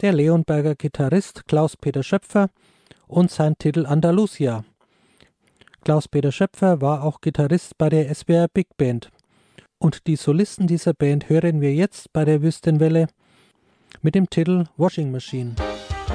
der Leonberger Gitarrist Klaus-Peter Schöpfer und sein Titel Andalusia. Klaus-Peter Schöpfer war auch Gitarrist bei der SWR Big Band. Und die Solisten dieser Band hören wir jetzt bei der Wüstenwelle mit dem Titel Washing Machine.